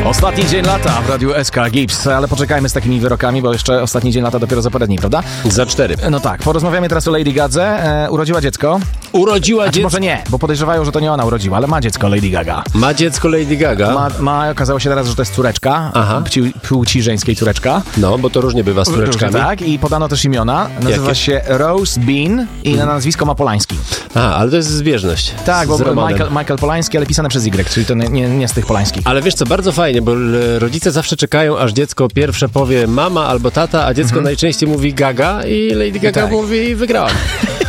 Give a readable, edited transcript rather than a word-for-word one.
Ostatni dzień lata w Radiu SK Gips, ale poczekajmy z takimi wyrokami, bo jeszcze ostatni dzień lata dopiero za parę dni, prawda? Za 4. No tak, porozmawiamy teraz o Lady Gadze. Urodziła dziecko. Może nie, bo podejrzewają, że to nie ona urodziła, ale ma dziecko Lady Gaga. Ma dziecko Lady Gaga. Okazało się teraz, że to jest córeczka. Aha. Płci żeńskiej córeczka. No, bo to różnie bywa z córeczkami. Tak, i podano też imiona. Nazywa się Rose Bean i na nazwisko ma Polański. Aha, ale to jest zbieżność. Tak, bo Michael Polański, ale pisane przez Y, czyli to nie z tych Polańskich. Ale wiesz co, bardzo fajnie, bo rodzice zawsze czekają, aż dziecko pierwsze powie mama albo tata, a dziecko najczęściej mówi Gaga i Lady Gaga mówi wygrałam.